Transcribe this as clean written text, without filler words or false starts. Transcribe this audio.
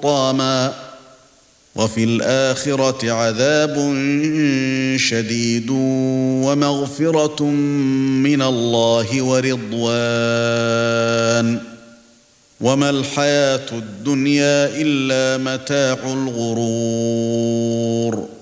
حطاما وفي الآخرة عذاب شديد ومغفرة من الله ورضوان وما الحياة الدنيا إلا متاع الغرور.